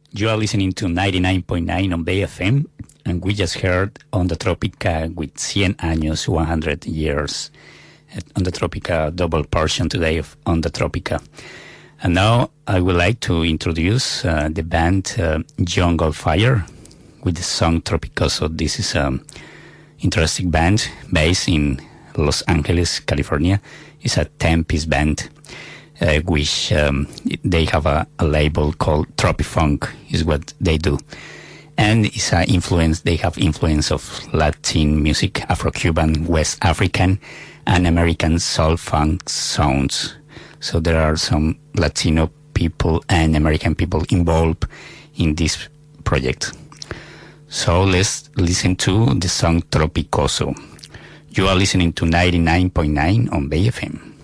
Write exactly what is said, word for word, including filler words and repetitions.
You are listening to ninety-nine point nine on Bay F M, and we just heard On the Tropica with Cien Años, one hundred years. On the Tropica, double portion today of On the Tropica. And now I would like to introduce uh, the band uh, Jungle Fire with the song Tropicoso. This is an interesting band based in Los Angeles, California. It's a ten-piece band. Uh, which um, they have a, a label called Tropifunk is what they do, and it's a influence. They have influence of Latin music, Afro-Cuban, West African, and American soul funk sounds. So there are some Latino people and American people involved in this project. So let's listen to the song Tropicoso. You are listening to ninety-nine point nine on Bay F M.